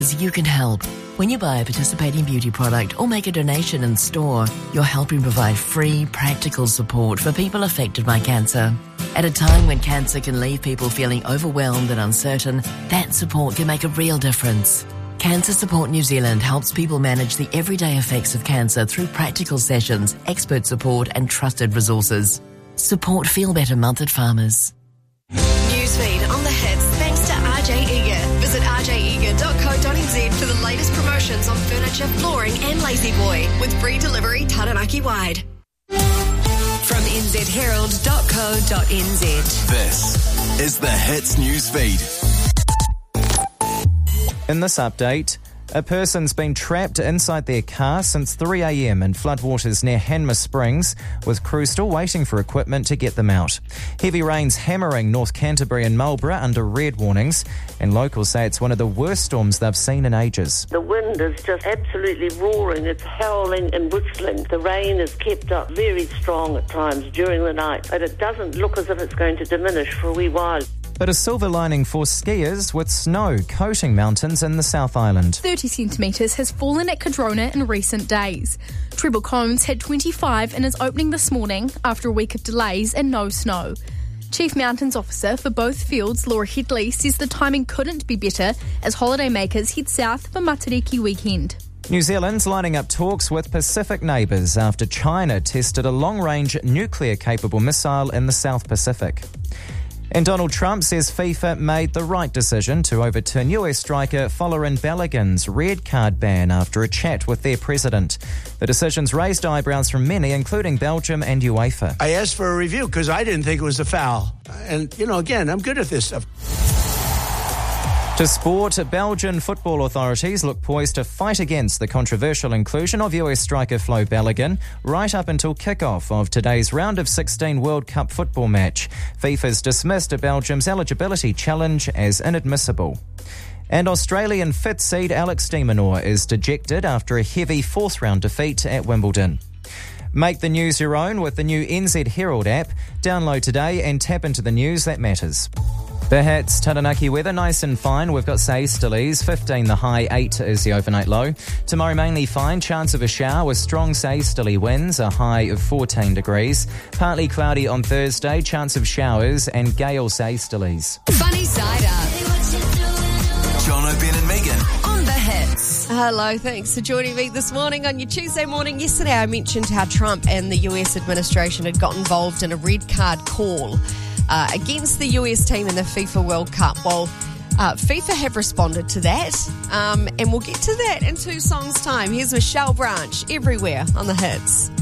You can help. When you buy a participating beauty product or make a donation in store, you're helping provide free, practical support for people affected by cancer. At a time when cancer can leave people feeling overwhelmed and uncertain, that support can make a real difference. Cancer Support New Zealand helps people manage the everyday effects of cancer through practical sessions, expert support and trusted resources. Support Feel Better Month at Farmers. Newsfeed on the hits thanks to RJ Eager. Visit rjeager.co.nz for the latest promotions on furniture, flooring and Lazy Boy with free delivery Taranaki wide. From nzherald.co.nz. This is the Hits Newsfeed. In this update, a person's been trapped inside their car since 3 a.m. in floodwaters near Hanmer Springs, with crews still waiting for equipment to get them out. Heavy rains hammering North Canterbury and Marlborough under red warnings, and locals say it's one of the worst storms they've seen in ages. The wind is just absolutely roaring. It's howling and whistling. The rain is kept up very strong at times during the night, but it doesn't look as if it's going to diminish for a wee while. But a silver lining for skiers, with snow coating mountains in the South Island. 30 centimetres has fallen at Cadrona in recent days. Treble Cones had 25 in its opening this morning after a week of delays and no snow. Chief Mountains Officer for both fields, Laura Headley, says the timing couldn't be better as holidaymakers head south for Matariki weekend. New Zealand's lining up talks with Pacific neighbours after China tested a long-range nuclear-capable missile in the South Pacific. And Donald Trump says FIFA made the right decision to overturn US striker Folarin Balogun's red card ban after a chat with their president. The decision's raised eyebrows from many, including Belgium and UEFA. I asked for a review because I didn't think it was a foul. And, again, I'm good at this stuff. To sport, Belgian football authorities look poised to fight against the controversial inclusion of US striker Flo Balogun right up until kick-off of today's round of 16 World Cup football match. FIFA's dismissed Belgium's eligibility challenge as inadmissible. And Australian fifth seed Alex de Minaur is dejected after a heavy fourth-round defeat at Wimbledon. Make the news your own with the new NZ Herald app. Download today and tap into the news that matters. The hits, Taranaki weather, nice and fine. We've got say easterlies, 15 the high, 8 is the overnight low. Tomorrow mainly fine, chance of a shower with strong say easterly winds, a high of 14 degrees. Partly cloudy on Thursday, chance of showers and gale say easterlies. Funny side up. Jono, Ben and Megan. On the hits. Hello, thanks for joining me this morning on your Tuesday morning. Yesterday I mentioned how Trump and the US administration had got involved in a red card call against the US team in the FIFA World Cup. Well, FIFA have responded to that, and we'll get to that in 2 songs' time. Here's Michelle Branch, Everywhere on the hits.